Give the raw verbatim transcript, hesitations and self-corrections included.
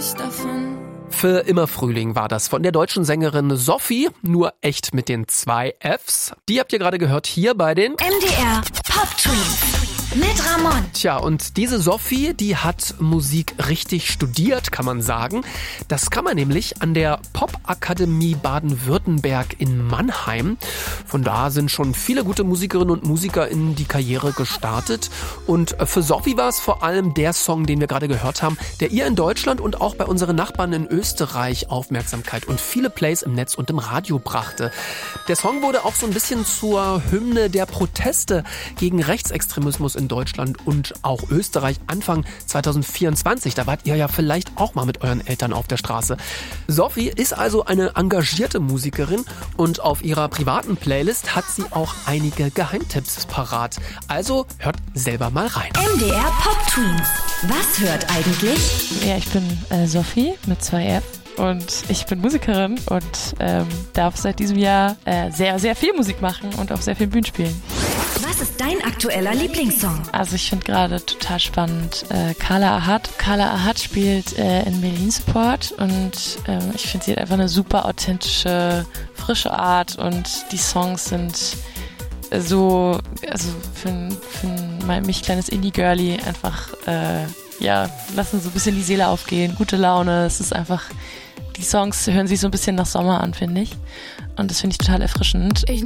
nichts davon. Für immer Frühling war das von der deutschen Sängerin Sophie, nur echt mit den zwei Fs. Die habt ihr gerade gehört hier bei den M D R Pop Twins mit Ramon. Tja, und diese Sophie, die hat Musik richtig studiert, kann man sagen. Das kann man nämlich an der Popakademie Baden-Württemberg in Mannheim. Von da sind schon viele gute Musikerinnen und Musiker in die Karriere gestartet. Und für Sophie war es vor allem der Song, den wir gerade gehört haben, der ihr in Deutschland und auch bei unseren Nachbarn in Österreich Aufmerksamkeit und viele Plays im Netz und im Radio brachte. Der Song wurde auch so ein bisschen zur Hymne der Proteste gegen Rechtsextremismus in Deutschland und auch Österreich Anfang zwanzig vierundzwanzig. Da wart ihr ja vielleicht auch mal mit euren Eltern auf der Straße. Sophie ist also eine engagierte Musikerin und auf ihrer privaten Playlist hat sie auch einige Geheimtipps parat. Also hört selber mal rein. M D R Pop Twins. Was hört eigentlich? Ja, ich bin äh, Sophie mit zwei F. Und ich bin Musikerin und ähm, darf seit diesem Jahr äh, sehr, sehr viel Musik machen und auf sehr vielen Bühnen spielen. Was ist dein aktueller Lieblingssong? Also ich finde gerade total spannend äh, Carla Ahat. Carla Ahat spielt äh, in Berlin Support und äh, ich finde, sie hat einfach eine super authentische, frische Art und die Songs sind so, also für, für ein, mich kleines Indie-Girlie einfach, äh, ja, lassen so ein bisschen die Seele aufgehen, gute Laune, es ist einfach, die Songs hören sich so ein bisschen nach Sommer an, finde ich. Und das finde ich total erfrischend. Ich